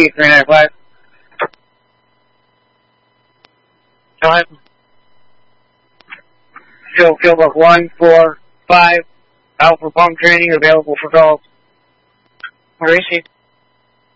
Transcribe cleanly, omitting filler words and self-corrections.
Whiskey 395. Go ahead. Field book 145. Out for pump training, available for calls. Received.